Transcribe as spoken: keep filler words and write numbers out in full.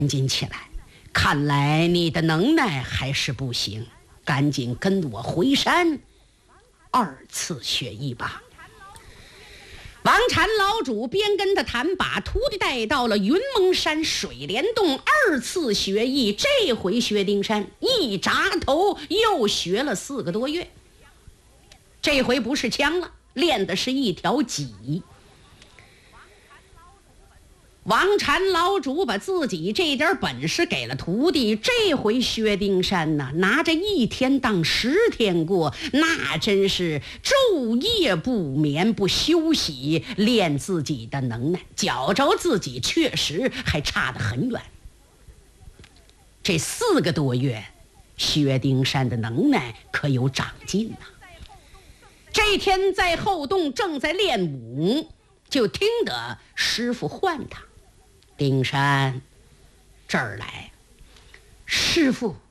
紧起来，看来你的能耐还是不行，赶紧跟我回山二次学艺吧。王禅老主边跟他谈，把徒弟带到了云蒙山水帘洞二次学艺。这回薛丁山一扎头又学了四个多月，这回不是枪了，练的是一条戟。王禅老主把自己这点本事给了徒弟，这回薛丁山呢，拿着一天当十天过，那真是昼夜不眠不休息练自己的能耐，觉着自己确实还差得很远。这四个多月，薛丁山的能耐可有长进呢。这天在后洞正在练武，就听得师傅唤他：丁山，这儿来。师傅，